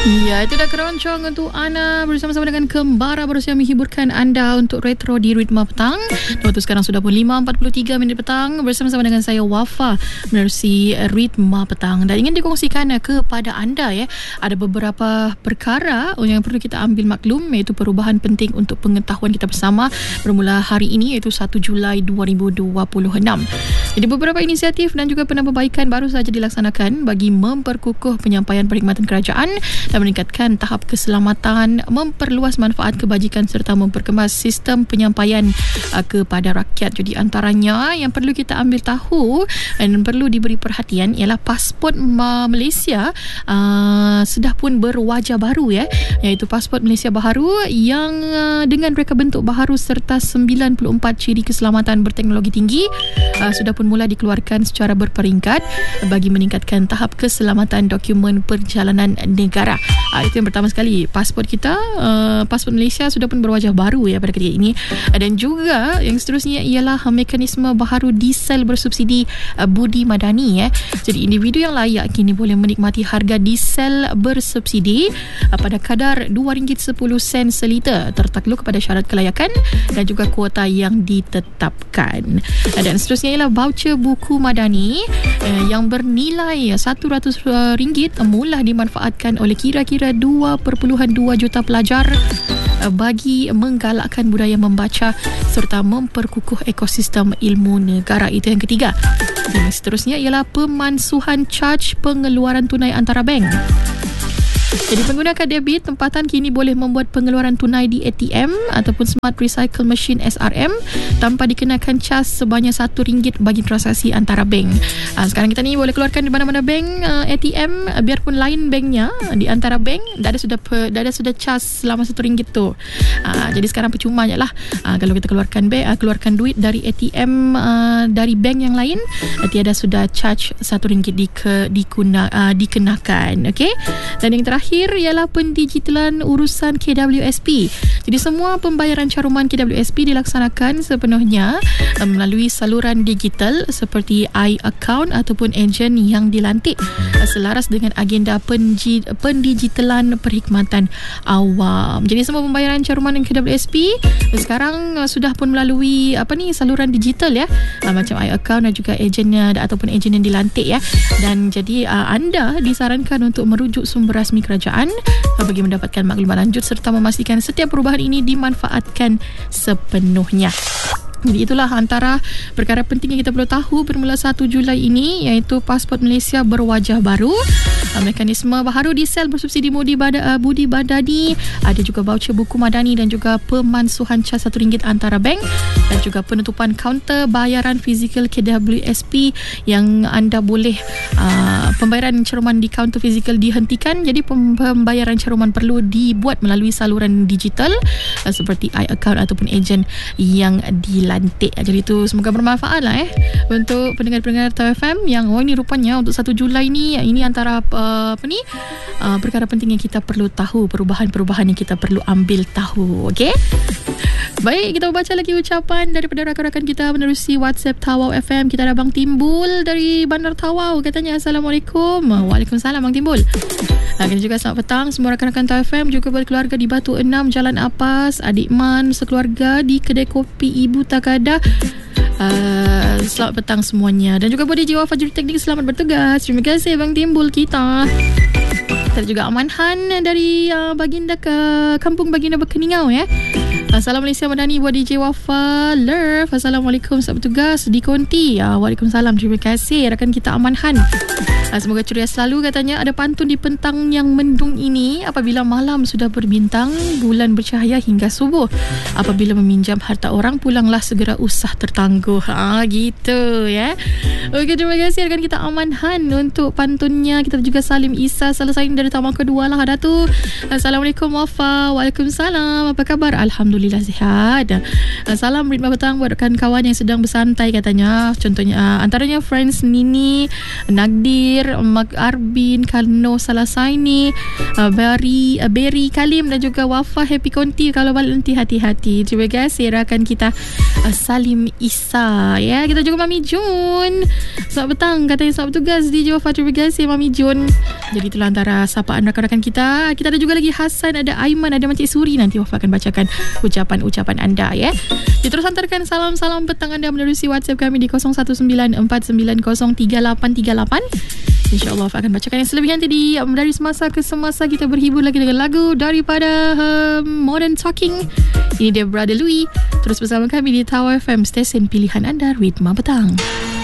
Ya, itu dah keroncong untuk Ana bersama-sama dengan Kembara berusaha menghiburkan anda untuk retro di Ritma Petang. Waktu sekarang sudah pun 5.43 minit petang bersama-sama dengan saya Wafa menerusi Ritma Petang. Dan ingin dikongsikan kepada anda ada beberapa perkara yang perlu kita ambil maklum, iaitu perubahan penting untuk pengetahuan kita bersama bermula hari ini, iaitu 1 Julai 2026. Jadi beberapa inisiatif dan juga penambahbaikan baru saja dilaksanakan bagi memperkukuh penyampaian perkhidmatan kerajaan dan meningkatkan tahap keselamatan, memperluas manfaat kebajikan serta memperkemas sistem penyampaian kepada rakyat. Jadi antaranya yang perlu kita ambil tahu dan perlu diberi perhatian ialah pasport Malaysia sudah pun berwajah baru, iaitu pasport Malaysia baharu yang dengan reka bentuk baharu serta 94 ciri keselamatan berteknologi tinggi sudah pun mula dikeluarkan secara berperingkat bagi meningkatkan tahap keselamatan dokumen perjalanan negara. Itu yang pertama sekali, pasport kita, pasport Malaysia sudah pun berwajah baru pada ketika ini. Dan juga yang seterusnya ialah mekanisme baharu diesel bersubsidi Budi Madani. Jadi individu yang layak kini boleh menikmati harga diesel bersubsidi pada kadar RM2.10 seliter tertakluk kepada syarat kelayakan dan juga kuota yang ditetapkan. Dan seterusnya ialah voucher buku Madani yang bernilai RM100 mula dimanfaatkan oleh kira-kira 2.2 juta pelajar bagi menggalakkan budaya membaca serta memperkukuh ekosistem ilmu negara. Itu yang ketiga. Yang seterusnya ialah pemansuhan caj pengeluaran tunai antara bank. Jadi pengguna kad debit tempatan kini boleh membuat pengeluaran tunai di ATM ataupun Smart Recycle Machine SRM tanpa dikenakan cas sebanyak RM1 bagi transaksi antara bank. Sekarang kita ni boleh keluarkan di mana-mana bank ATM, biarpun lain banknya, di antara bank dah ada sudah cas selama RM1 tu. Jadi sekarang percuma je lah kalau kita keluarkan duit dari ATM dari bank yang lain, tiada sudah charge RM1 dikenakan. Okey. Dan yang terakhir ialah pendigitalan urusan KWSP. Jadi semua pembayaran caruman KWSP dilaksanakan sepenuhnya melalui saluran digital seperti iAccount ataupun ejen yang dilantik selaras dengan agenda pendigitalan perkhidmatan awam. Jadi semua pembayaran caruman KWSP sekarang sudah pun melalui saluran digital macam iAccount dan juga ejennya ataupun ejen yang dilantik Dan jadi anda disarankan untuk merujuk sumber rasmi kerajaan bagi mendapatkan maklumat lanjut serta memastikan setiap perubahan ini dimanfaatkan sepenuhnya. Jadi itulah antara perkara penting yang kita perlu tahu bermula 1 Julai ini, iaitu pasport Malaysia berwajah baru, mekanisme baharu diesel bersubsidi Budi Madani, ada juga voucher buku Madani dan juga pemansuhan cas RM1 antara bank dan juga penutupan kaunter bayaran fizikal KWSP yang anda boleh pembayaran caruman di kaunter fizikal dihentikan. Jadi pembayaran caruman perlu dibuat melalui saluran digital seperti iAccount ataupun ejen yang dilantik. Jadi itu semoga bermanfaat lah untuk pendengar-pendengar Tau FM yang ini rupanya untuk 1 Julai ni, ini antara perkara penting yang kita perlu tahu, perubahan-perubahan yang kita perlu ambil tahu. Okey. Baik, kita baca lagi ucapan daripada rakan-rakan kita menerusi WhatsApp Tawau FM. Kita ada Bang Timbul dari Bandar Tawau, katanya Assalamualaikum. Waalaikumsalam Bang Timbul. Dan juga selamat petang semua rakan-rakan Tau FM, juga berkeluarga di Batu 6 Jalan Apas, adik Man sekeluarga di kedai kopi Ibu Takadah. Selamat petang semuanya. Dan juga Bodi Jiwa Fajri Teknik, selamat bertugas. Terima kasih Bang Timbul kita. Kita juga Aman Han dari Baginda ke Kampung Baginda Berkeningau Assalamualaikum Malaysia Madani buat DJ Wafa Love. Assalamualaikum selamat bertugas di Konti. Waalaikumsalam, terima kasih rakan kita Aman Han. Semoga ceria selalu, katanya. Ada pantun di petang yang mendung ini, apabila malam sudah berbintang, bulan bercahaya hingga subuh. Apabila meminjam harta orang, pulanglah segera usah tertangguh. Gitu Okey, terima kasih rakan kita Aman Han untuk pantunnya. Kita juga Salim Isa selesai dari taman kedua lah Datu. Assalamualaikum Wafa. Waalaikumsalam, apa khabar? Alhamdulillah sihat. Salam ritma petang buat rekan kawan yang sedang bersantai, katanya. Contohnya antaranya Friends Nini, Nagdir, Mak Arbin, Kalno Salasaini, Berry Kalim dan juga Wafa. Happy Konti, kalau balik nanti hati-hati. Terima kasih rakan kita Salim Isa. Ya, kita juga Mami Jun. Selamat petang, katanya selamat bertugas di Johor. Terima kasih Mami Jun. Jadi itulah antara sapaan rakan-rakan kita. Kita ada juga lagi Hasan, ada Aiman, ada Encik Suri. Nanti Wafa akan bacakan ucapan-ucapan anda ya. Terus hantarkan salam-salam petang anda menerusi WhatsApp kami di 0194903838. InsyaAllah Wafa akan bacakan yang selebih nanti dari semasa ke semasa. Kita berhibur lagi dengan lagu daripada Modern Talking. Ini dia Brother Louis. Terus bersama kami di Tower FM, stesen pilihan anda, Ritma Petang.